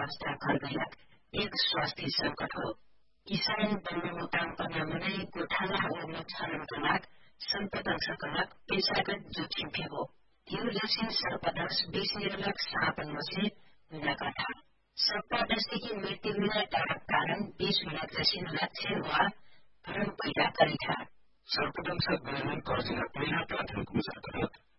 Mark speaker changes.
Speaker 1: अवस्था घर गइलाक एक स्वास्थ्य संकट हो। किसान बन्ने मुकाम करना मनै गोठाला ओर्न छलन कलाक संपदन सकलाक पेशागत जोखिम भी हो। यो जोखिम सर्पदंश विष निरोधक सापन मसे हुनका था। सर्पदंशदेखि मृत्यु हुने कारण विष हुनक जसिन लक्षण वा भ्रम पैदा गरेका।
Speaker 2: सर्पदंश गैरन कर्जना पहिला प्राथमिक उपचार करत